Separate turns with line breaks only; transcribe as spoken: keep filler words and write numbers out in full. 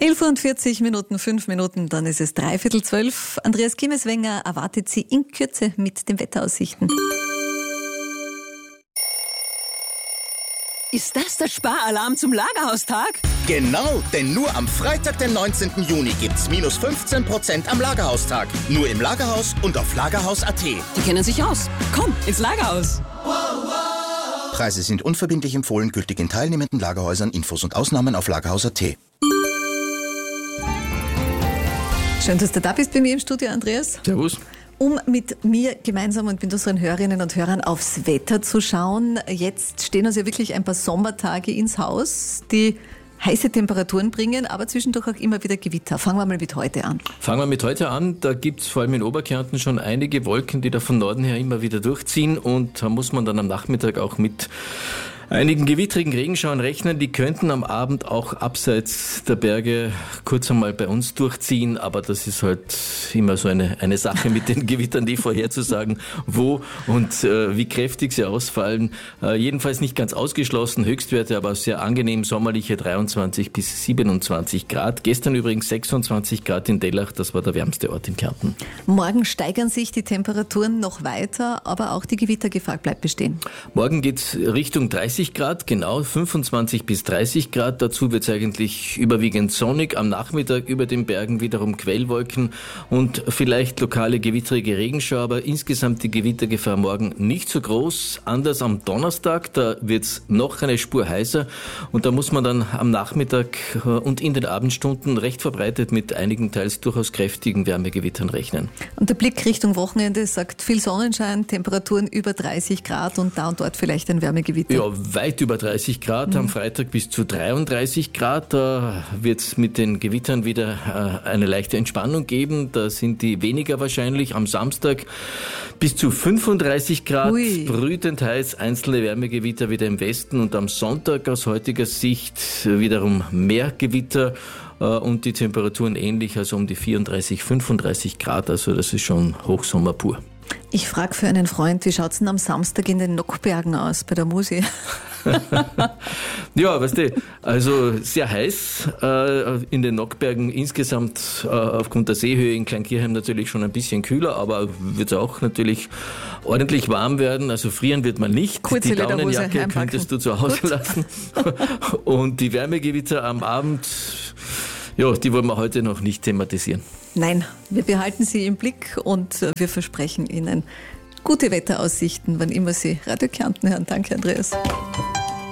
elf Uhr und vierzig Minuten, fünf Minuten, dann ist es dreiviertel zwölf. Andreas Kiemeswenger erwartet Sie in Kürze mit den Wetteraussichten.
Ist das der Sparalarm zum Lagerhaustag?
Genau, denn nur am Freitag, den neunzehnten Juni, gibt's minus fünfzehn Prozent am Lagerhaustag. Nur im Lagerhaus und auf lagerhaus punkt at.
Die kennen sich aus. Komm, ins Lagerhaus.
Preise sind unverbindlich empfohlen, gültig in teilnehmenden Lagerhäusern. Infos und Ausnahmen auf lagerhaus punkt at.
Schön, dass du da bist bei mir im Studio, Andreas.
Servus.
Um mit mir gemeinsam und mit unseren Hörerinnen und Hörern aufs Wetter zu schauen. Jetzt stehen uns ja wirklich ein paar Sommertage ins Haus, die heiße Temperaturen bringen, aber zwischendurch auch immer wieder Gewitter. Fangen wir mal mit heute an.
Fangen wir mit heute an. Da gibt es vor allem in Oberkärnten schon einige Wolken, die da von Norden her immer wieder durchziehen. Und da muss man dann am Nachmittag auch mit einigen gewittrigen Regenschauern rechnen. Die könnten am Abend auch abseits der Berge kurz einmal bei uns durchziehen, aber das ist halt immer so eine, eine Sache mit den Gewittern, die vorherzusagen, wo und äh, wie kräftig sie ausfallen. Äh, jedenfalls nicht ganz ausgeschlossen, Höchstwerte aber sehr angenehm, sommerliche dreiundzwanzig bis siebenundzwanzig Grad. Gestern übrigens sechsundzwanzig Grad in Dellach, das war der wärmste Ort in Kärnten.
Morgen steigern sich die Temperaturen noch weiter, aber auch die Gewittergefahr bleibt bestehen.
Morgen geht's Richtung dreißig Grad, genau, fünfundzwanzig bis dreißig Grad. Dazu wird es eigentlich überwiegend sonnig. Am Nachmittag über den Bergen wiederum Quellwolken und vielleicht lokale gewittrige Regenschauer. Aber insgesamt die Gewittergefahr morgen nicht so groß. Anders am Donnerstag, da wird es noch eine Spur heißer. Und da muss man dann am Nachmittag und in den Abendstunden recht verbreitet mit einigen teils durchaus kräftigen Wärmegewittern rechnen.
Und der Blick Richtung Wochenende sagt viel Sonnenschein, Temperaturen über dreißig Grad und da und dort vielleicht ein Wärmegewitter.
Ja, weit über dreißig Grad, mhm. Am Freitag bis zu dreiunddreißig Grad. Da wird es mit den Gewittern wieder äh, eine leichte Entspannung geben. Da sind die weniger wahrscheinlich. Am Samstag bis zu fünfunddreißig Grad, Ui. Brütend heiß, einzelne Wärmegewitter wieder im Westen. Und am Sonntag aus heutiger Sicht wiederum mehr Gewitter äh, und die Temperaturen ähnlich, also um die vierunddreißig, fünfunddreißig Grad. Also das ist schon Hochsommer pur.
Ich frage für einen Freund, wie schaut es denn am Samstag in den Nockbergen aus, bei der Musi?
Ja, weißt du, also sehr heiß äh, in den Nockbergen, insgesamt äh, aufgrund der Seehöhe in Kleinkirchheim natürlich schon ein bisschen kühler, aber wird es auch natürlich ordentlich warm werden, also frieren wird man nicht.
Kurze
die
Lederhose
Daunenjacke könntest du zu Hause Gut. lassen und die Wärmegewitter am Abend, ja, die wollen wir heute noch nicht thematisieren.
Nein, wir behalten sie im Blick und wir versprechen Ihnen gute Wetteraussichten, wann immer Sie Radio Kärnten hören. Danke, Andreas.